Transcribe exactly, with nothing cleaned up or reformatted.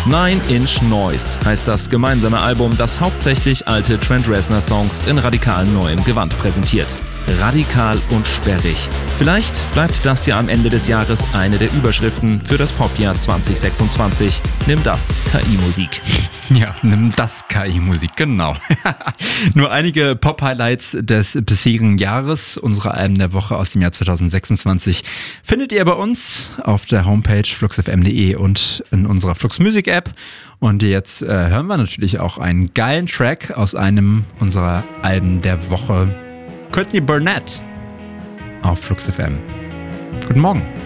Nine Inch Noise heißt das gemeinsame Album, das hauptsächlich alte Trent Reznor-Songs in radikal neuem Gewand präsentiert. Radikal und sperrig. Vielleicht bleibt das ja am Ende des Jahres eine der Überschriften für das Popjahr zwanzig sechsundzwanzig. Nimm das, K I-Musik. Ja, nimm das K I-Musik, genau. Nur einige Pop-Highlights des bisherigen Jahres, unsere Alben der Woche aus dem Jahr zwanzig sechsundzwanzig, findet ihr bei uns auf der Homepage flux f m punkt d e und in unserer Flux Music App. Und jetzt äh, hören wir natürlich auch einen geilen Track aus einem unserer Alben der Woche. Courtney Barnett auf Flux F M. Guten Morgen.